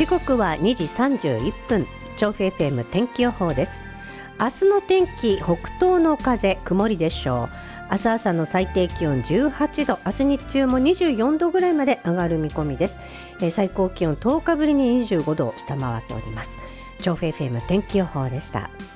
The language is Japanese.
時刻は2時31分、調布 FM 天気予報です。明日の天気、北東の風、曇りでしょう。明日朝の最低気温18度、明日日中も24度ぐらいまで上がる見込みです。最高気温10日ぶりに25度を下回っております。調布 FM 天気予報でした。